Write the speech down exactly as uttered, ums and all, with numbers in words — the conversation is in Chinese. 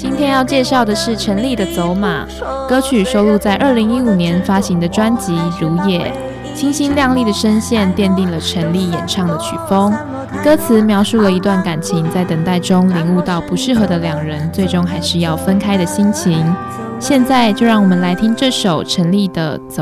今天要介绍的是陈粒的《走马》，歌曲收录在二零一五年发行的专辑《如也》，清新亮丽的声线奠定了陈粒演唱的曲风。歌词描述了一段感情在等待中领悟到不适合的两人，最终还是要分开的心情。现在就让我们来听这首陈粒的《走